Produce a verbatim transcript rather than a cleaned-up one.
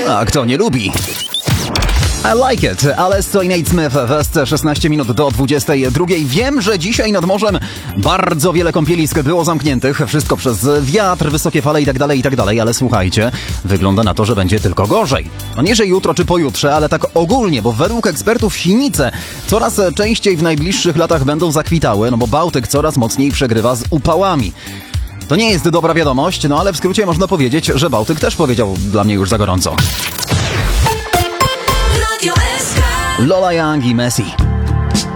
A kto nie lubi? I like it. Alesso i Nate Smith w szesnaście minut do dwudziestej drugiej. Wiem, że dzisiaj nad morzem bardzo wiele kąpielisk było zamkniętych. Wszystko przez wiatr, wysokie fale i tak dalej, i tak dalej. Ale słuchajcie, wygląda na to, że będzie tylko gorzej. No nie, że jutro czy pojutrze, ale tak ogólnie, bo według ekspertów sinice coraz częściej w najbliższych latach będą zakwitały, no bo Bałtyk coraz mocniej przegrywa z upałami. To nie jest dobra wiadomość, no ale w skrócie można powiedzieć, że Bałtyk też powiedział dla mnie już za gorąco. Lola Young i Messi.